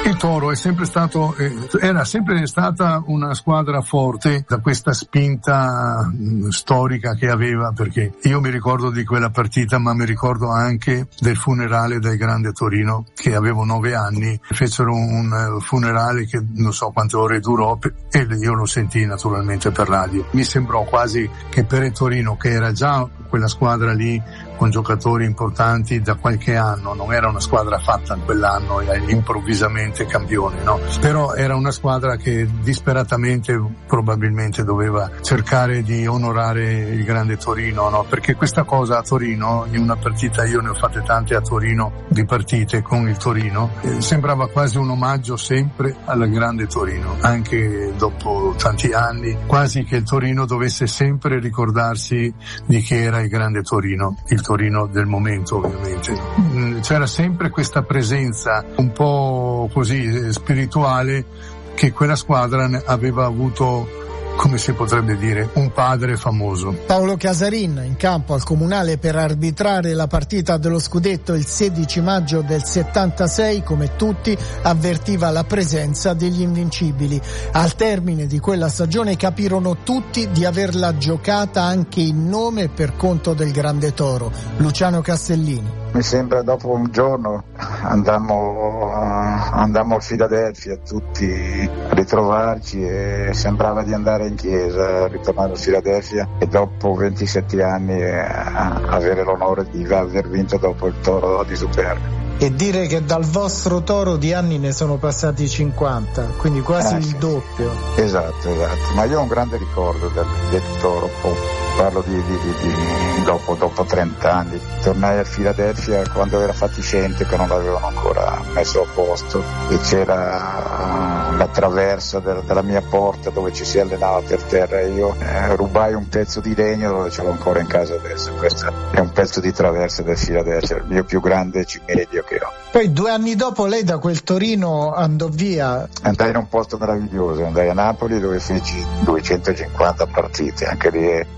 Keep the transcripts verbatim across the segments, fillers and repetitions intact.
Il Toro è sempre stato, eh, era sempre stata una squadra forte da questa spinta mh, storica che aveva, perché io mi ricordo di quella partita, ma mi ricordo anche del funerale del Grande Torino, che avevo nove anni, fecero un uh, funerale che non so quante ore durò e io lo sentii naturalmente per radio. Mi sembrò quasi che per il Torino, che era già quella squadra lì con giocatori importanti da qualche anno, non era una squadra fatta in quell'anno e improvvisamente campione, no? Però era una squadra che disperatamente probabilmente doveva cercare di onorare il Grande Torino, no? Perché questa cosa a Torino, in una partita, io ne ho fatte tante a Torino di partite con il Torino, eh, sembrava quasi un omaggio sempre al Grande Torino, anche dopo tanti anni, quasi che il Torino dovesse sempre ricordarsi di che era il Grande Torino, il Torino del momento ovviamente. C'era sempre questa presenza un po' così spirituale che quella squadra aveva avuto, come si potrebbe dire, un padre famoso. Paolo Casarin in campo al Comunale per arbitrare la partita dello scudetto il sedici maggio del settantasei, come tutti avvertiva la presenza degli invincibili. Al termine di quella stagione capirono tutti di averla giocata anche in nome e per conto del Grande Toro. Luciano Castellini. Mi sembra dopo un giorno andammo, andammo a Filadelfia tutti a ritrovarci e sembrava di andare in chiesa, ritornare a Filadelfia e dopo ventisette anni avere l'onore di aver vinto dopo il Toro di Superga. E dire che dal vostro Toro di anni ne sono passati cinquanta, quindi quasi eh, il sì. doppio. Esatto, esatto. Ma io ho un grande ricordo del, del Toro, parlo di, di, di, di dopo, dopo trenta anni. Tornai a Filadelfia quando era fatiscente, che non l'avevano ancora messo a posto, e c'era la traversa del, della mia porta dove ci si allenava per terra e io eh, rubai un pezzo di legno dove ce l'ho ancora in casa adesso. Questo è un pezzo di traversa del Filadelfia, il mio più grande cimedio che ho. Poi due anni dopo lei da quel Torino andò via. Andai in un posto meraviglioso, andai a Napoli dove feci duecentocinquanta partite, anche lì. E,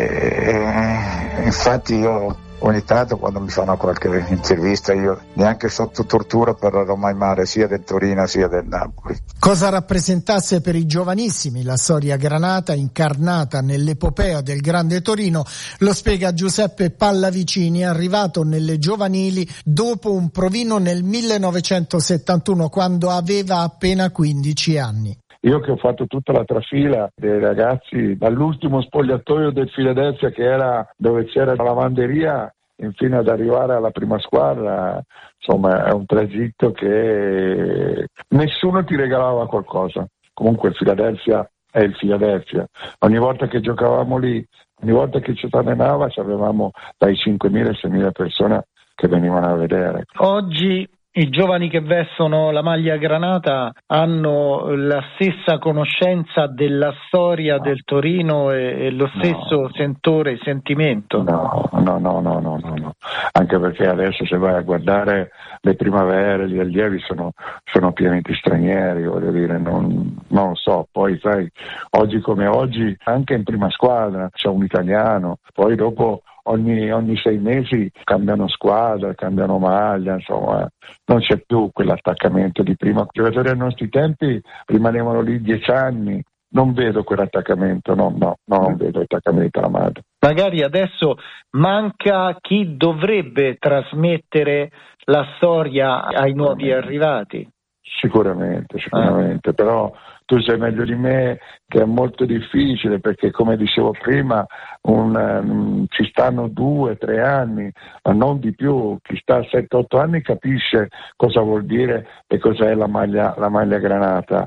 e, infatti io ogni tanto quando mi fanno qualche intervista io neanche sotto tortura parlerò mai male sia del Torino sia del Napoli. Cosa rappresentasse per i giovanissimi la storia granata incarnata nell'epopea del Grande Torino lo spiega Giuseppe Pallavicini, arrivato nelle giovanili dopo un provino nel millenovecentosettantuno quando aveva appena quindici anni. Io che ho fatto tutta la trafila dei ragazzi dall'ultimo spogliatoio del Philadelphia, che era dove c'era la lavanderia, infine ad arrivare alla prima squadra, insomma è un tragitto che nessuno ti regalava qualcosa. Comunque il Philadelphia è il Philadelphia. Ogni volta che giocavamo lì, ogni volta che ci allenava, avevamo dai cinquemila ai seimila persone che venivano a vedere. Oggi i giovani che vestono la maglia granata hanno la stessa conoscenza della storia no. del Torino e, e lo stesso no. sentore e sentimento? No, no, no, no, no, no, no. Anche perché adesso se vai a guardare le primavere, gli allievi sono, sono pieni di stranieri, voglio dire, non, non lo so. Poi sai, oggi come oggi, anche in prima squadra c'è un italiano, poi dopo Ogni, ogni sei mesi cambiano squadra, cambiano maglia, insomma non c'è più quell'attaccamento di prima. I giocatori ai nostri tempi rimanevano lì dieci anni, non vedo quell'attaccamento, no, no, no, non vedo attaccamento alla maglia. Magari adesso manca chi dovrebbe trasmettere la storia ai nuovi arrivati. Sicuramente, sicuramente, eh. però tu sai meglio di me che è molto difficile perché, come dicevo prima, un, um, ci stanno due, tre anni, ma non di più. Chi sta a sette otto anni capisce cosa vuol dire e cos'è la maglia, la maglia granata.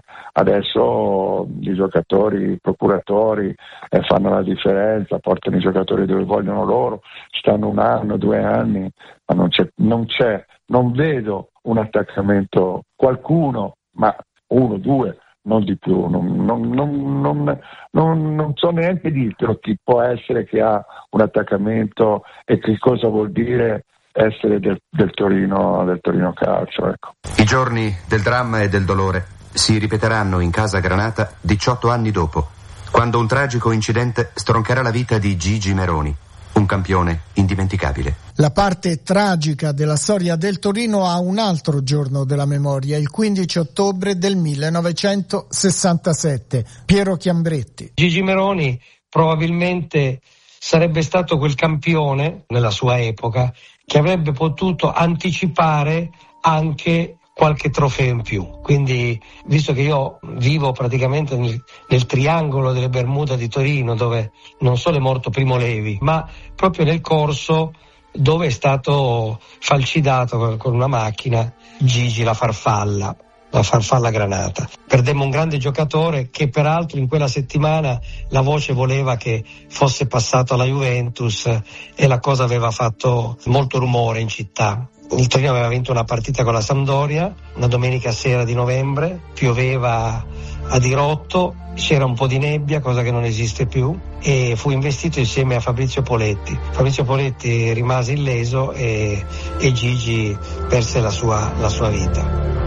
Adesso i giocatori, i procuratori eh, fanno la differenza, portano i giocatori dove vogliono loro, stanno un anno, due anni, ma non c'è, non c'è, non vedo un attaccamento. Qualcuno, ma uno, due, non di più, non, non, non, non, non, non so neanche dirtelo chi può essere che ha un attaccamento e che cosa vuol dire essere del, del Torino, del Torino Calcio, ecco. I giorni del dramma e del dolore si ripeteranno in casa Granata diciotto anni dopo, quando un tragico incidente stroncherà la vita di Gigi Meroni. Un campione indimenticabile. La parte tragica della storia del Torino ha un altro giorno della memoria, il quindici ottobre del millenovecentosessantasette. Piero Chiambretti. Gigi Meroni probabilmente sarebbe stato quel campione nella sua epoca che avrebbe potuto anticipare anche qualche trofeo in più. Quindi, visto che io vivo praticamente nel, nel triangolo delle Bermuda di Torino, dove non solo è morto Primo Levi, ma proprio nel corso dove è stato falcidato con una macchina Gigi la farfalla, la farfalla granata. Perdemmo un grande giocatore che peraltro in quella settimana la voce voleva che fosse passato alla Juventus e la cosa aveva fatto molto rumore in città. Il Torino aveva vinto una partita con la Sampdoria, una domenica sera di novembre, pioveva a dirotto, c'era un po' di nebbia, cosa che non esiste più, e fu investito insieme a Fabrizio Poletti. Fabrizio Poletti rimase illeso e, e Gigi perse la sua, la sua vita.